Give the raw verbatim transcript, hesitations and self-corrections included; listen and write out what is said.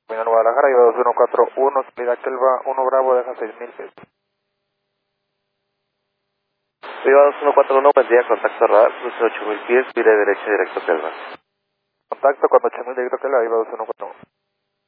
Camino a Guadalajara, Viva dos uno cuatro uno, salida Kelva, uno Bravo, deja seis mil pesos. Viva dos uno cuatro uno, buen día, contacto radar, cruce ocho mil pies, vire derecha directo Kelva. Contacto con ocho mil directo Kelva, Viva dos uno cuatro uno.